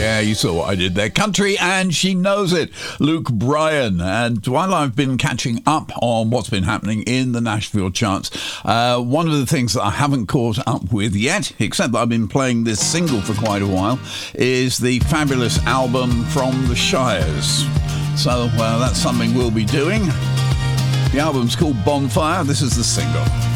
Yeah, you saw what I did there. Country, and she knows it. Luke Bryan. And while I've been catching up on what's been happening in the Nashville charts, one of the things that I haven't caught up with yet, except that I've been playing this single for quite a while, is the fabulous album from the Shires. So that's something we'll be doing. The album's called Bonfire. This is the single.